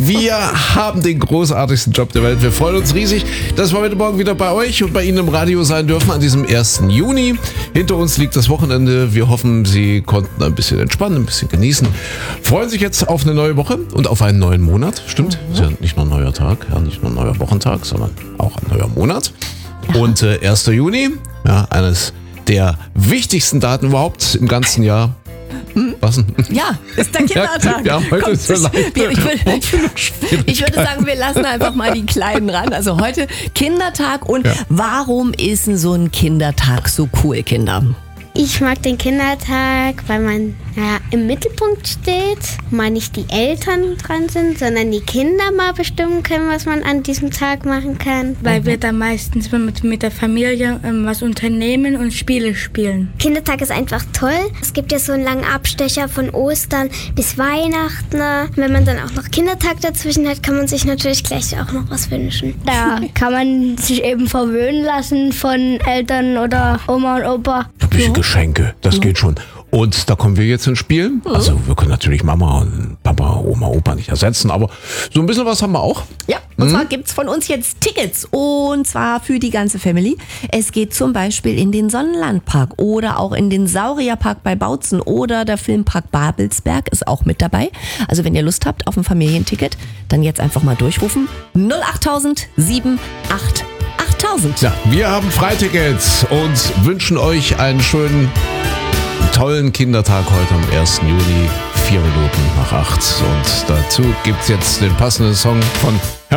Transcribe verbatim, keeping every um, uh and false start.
Wir haben den großartigsten Job der Welt. Wir freuen uns riesig, dass wir heute Morgen wieder bei euch und bei Ihnen im Radio sein dürfen an diesem ersten Juni. Hinter uns liegt das Wochenende. Wir hoffen, Sie konnten ein bisschen entspannen, ein bisschen genießen. Freuen sich jetzt auf eine neue Woche und auf einen neuen Monat. Stimmt, ist ja nicht nur ein neuer Tag, ja, nicht nur ein neuer Wochentag, sondern auch ein neuer Monat. Und äh, erster Juni, ja, eines der wichtigsten Daten überhaupt im ganzen Jahr. Hm? Was denn? Ja, ist der Kindertag. Ja, heute ist so leicht. Ich, ich, würde, ich würde sagen, wir lassen einfach mal die Kleinen ran. Also heute Kindertag. Und ja. Warum ist denn so ein Kindertag so cool, Kinder? Ich mag den Kindertag, weil man ja, im Mittelpunkt steht, mal nicht die Eltern dran sind, sondern die Kinder mal bestimmen können, was man an diesem Tag machen kann. Weil mhm. wir da meistens mit, mit der Familie ähm, was unternehmen und Spiele spielen. Kindertag ist einfach toll. Es gibt ja so einen langen Abstecher von Ostern bis Weihnachten. Wenn man dann auch noch Kindertag dazwischen hat, kann man sich natürlich gleich auch noch was wünschen. Da kann man sich eben verwöhnen lassen von Eltern oder Oma und Opa. Ein bisschen Geschenke, das geht schon. Und da kommen wir jetzt ins Spiel. Also wir können natürlich Mama und Papa, Oma, Opa nicht ersetzen, aber so ein bisschen was haben wir auch. Ja, und mhm. zwar gibt's von uns jetzt Tickets und zwar für die ganze Family. Es geht zum Beispiel in den Sonnenlandpark oder auch in den Saurierpark bei Bautzen oder der Filmpark Babelsberg ist auch mit dabei. Also wenn ihr Lust habt auf ein Familienticket, dann jetzt einfach mal durchrufen. null achttausend sieben acht achttausend. Ja, wir haben Freitickets und wünschen euch einen schönen, tollen Kindertag heute am ersten Juli, vier Minuten nach acht. Und dazu gibt's jetzt den passenden Song von